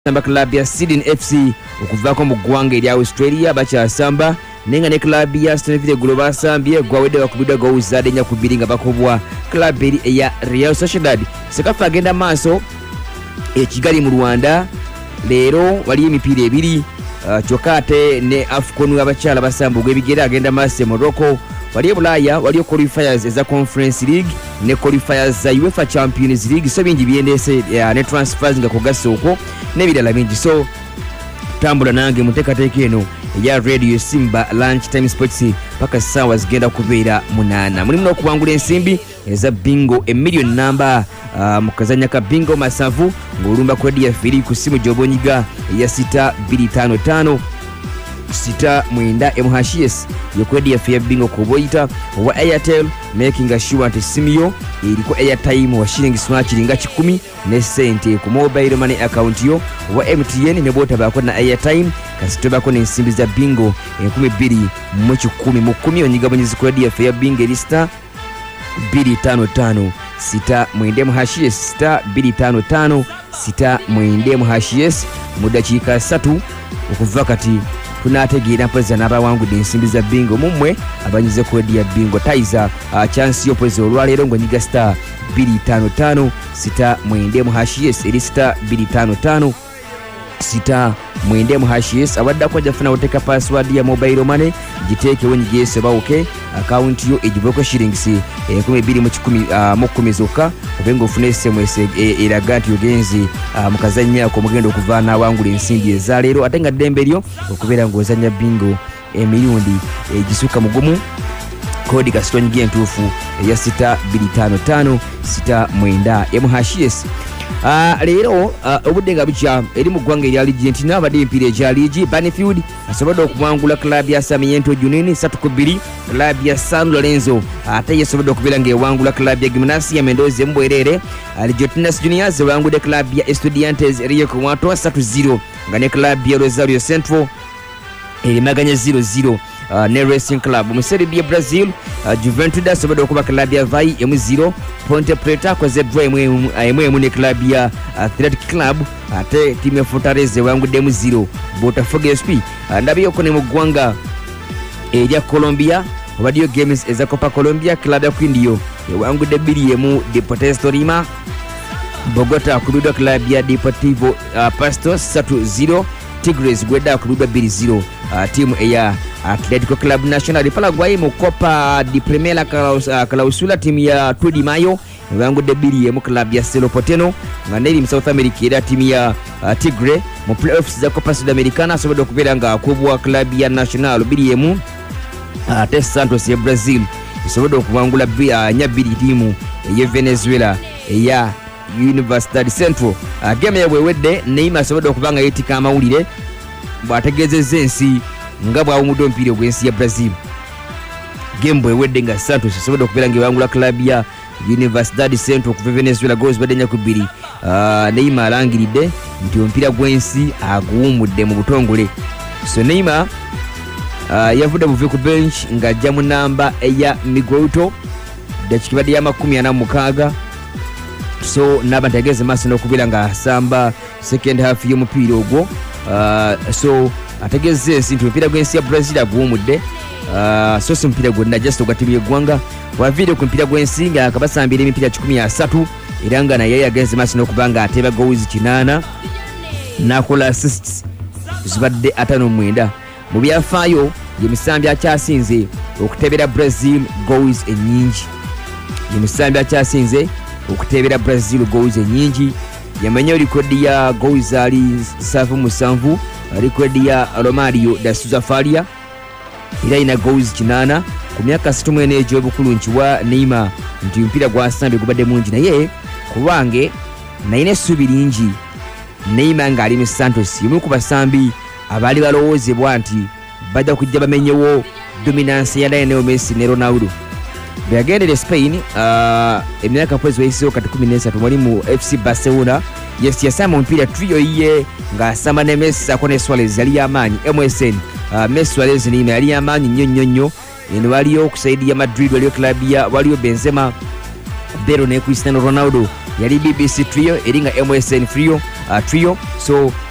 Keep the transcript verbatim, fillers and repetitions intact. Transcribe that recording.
Samba club ya Sydney F C okuvako mu ggwanga erya Australia bakyasamba nenga ne club ya Aston Villa Global Sambie gwawedde bakubidwa gowuzade nya kubiri nga bakobwa club eri ya Real Sociedad. Sekafa agenda maaso e Kigali mu Rwanda leero wali emipiira ebiri uh, kyokate ne Afcon abakyala basamba ogwebigera agenda maaso Morocco. Wali Bulaya wali qualifiers eza Conference League ne qualifiers za UEFA Champions League so bingi byendese ya ne transfers nga kugasa okwo nebirala bingi so tambula nange mutekateke eno ya Radio Simba Lunch Time Sports paka sawa zigenda kubeera munana mulimu n'okuwangula ensimbi eza bingo a million number uh, mukazanya ka bingo masavu ngolumba kodi ya firi ku simu jobonyiga ya sita mbili tano tano sita mwenda M H S yokwedi ya fia bingo kuboita wa Airtel making sure anti simio iliko airtime wa shilingi swatch linga kikumi ne sente ku mobile money account yo wa M T N ne bota bako na airtime kasitoba ko n'ensimbi za bingo enkumi bbiri mu kikumi mu kumi onyiga bonyizi kwedi ya fia bingo lista mbili tano tano sita mwenda M H S sita mbili tano tano sita mwenda M H S mudakika satu okuva kati tunategeera mpozza n'abawangudde ensimbi za bingo mumwe abanyize kodi ya bingo taiza uh, chance yopoze olwaleero ngonyiga star mbili tano tano sita mwenda mu H S eri star mbili tano tano sita mwenda mu H S awadda ko jafuna oteka password ya mobile money giteeke wonyigese bawuke account yo ejiboko shillings ekumi bbiri mu kikumi uh, mu kumi zokka obengo ofune S M S eraga nti ogenzi uh, mukazanya ko mugendo okuvaana wangula ensimbi eza leero ate nga ddembe lyo okubeera ng'ozanya bingo emirundi egisuka e, mugumu kodi kasitonyige entuufu eya sita mbili tano tano sita mwenda M H S. Uh, leero uh, obudde nga bukya eri mu ggwanga erya Argentina abadde empiira egya liigi Banfield asobodde okuwangula club ya Sarmiento Junín satu ku bbiri club ya San Lorenzo ate yasobodde okubeera ng'ewangula club ya Gimnasia Mendoza mu bwereere Argentinos Juniors ewangudde club ya Estudiantes Rio Cuarto three zero nga ne club ya Rosario Central erimaganya zero zero Uh, ne Racing Club mu Serie Brazil uh, Juventus asobodde okuba club ya Vai M zero Ponte Preta koze draw emu emu ne club ya Athletic Club ate timu ya Fortaleza ewangudde M zero Botafogo S P uh, ndabiyoko ne mu ggwanga erya Colombia obadiyo games eza Copa Colombia club ya Quindio ewangudde bbiri emu Deportes Tolima. Bogota akubidwa club ya Deportivo uh, Pasto three zero Tigres gwedda akubidwa bbiri zero uh, timu eya Atletico Club Nacional Paraguay mu Copa di Primera Clausura timu ya Tudo de Mayo ewangudde bbiri emu club ya Cerro Porteño nga neri mu South America era timu ya uh, Tigre mu playoffs za Copa Sudamericana asobodde okubeera nga akubwa club ya Nacional bbiri emu ate uh, Santos ya Brazil esobodde okuwangula uh, nya bbiri timu eya Venezuela eya Universidad Central. Uh, game ya bwewedde Neymar asobodde okuba nga yeetika amawulire bw'ategeezezza ensi nga bwawumudde omupiira ogw'ensi ya Brazil. Game bwewedde nga Santos asobodde okubeera ng'ewangula club ya Universidad Central okuva Venezuela goals badde nnya ku bbiri. Uh, Neymar alangiridde nti omupiira gw'ensi aguwumudde mu butongole. So Neymar uh, yavudde buve ku bench ng'ajja mu namba eya Miguel dakika badde ya makumi ana mukaaga. So naba ntegeeze maaso n'okubeera ng'asamba second half y'omupiira ogwo. Uh, so ategeze ensi nti omupiira gw'ensi ya Brazil aguwumudde. Uh, so si omupiira gwonna just ogatimu y'eggwanga waviire ku mupiira gw'ensi nga akabasambira emipiira kikumi asatu era nga naye yagenze maaso n'okuba nga ateeba goals kinaana n'akola assists zibadde ataano mu mwenda. Mu byafaayo ye musambi akyasinze okuteebera Brazil goals ennyingi. Ye musambi akyasinze okuteebera Brazil goals ennyingi. Yamanya likodi ya goals ali safu musanvu likodi ya Romario da Souza Faria era ina goals kinaana ku myaka satu mwene egy'obukulu nkiwa Neymar nti omupiira gwasambe gubadde mungi naye kubange naine essuubi lingi Neymar ng'ali mu Santos y'omu ku basambi abaali balowoozebwa nti bajja kujja bamenyewo dominance ya Lionel Messi ne Ronaldo. Beyagendere Spain uh, emyaka pwezi waisiyo kati kumi n'esatu mwali mu F C Barcelona. Yes, yasama mpira trio iye nga samba ne Messi akone Suarez yali yamanyi M S N uh, Messi Suarez ni yali yamanyi nnyo nnyo nnyo eno waliyo kusaidia Madrid waliyo club ya waliyo Benzema Bale ne Cristiano Ronaldo yali B B C trio eringa M S N trio uh, trio so